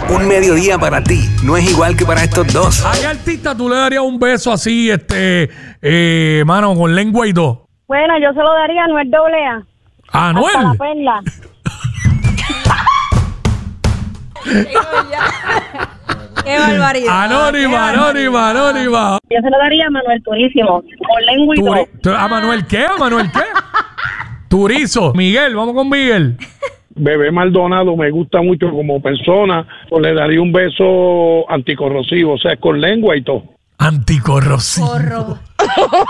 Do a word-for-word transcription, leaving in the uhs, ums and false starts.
Un mediodía para ti no es igual que para estos dos. ¿A qué artista tú le darías un beso así, este, eh, mano, con lengua y todo? Bueno, yo se lo daría a Anuel doble A. ¿A Anuel? Hasta la perla. Qué barbaridad. Anónima, qué anónima, barbaridad. anónima. Yo se lo daría a Manuel Turísimo. Con lengua y todo. Turi- tu- ¿A Manuel qué? ¿A Manuel qué? Turizo. Miguel, vamos con Miguel. Bebé Maldonado me gusta mucho como persona, pues le daría un beso anticorrosivo, o sea, con lengua y todo. Anticorrosivo. Corro.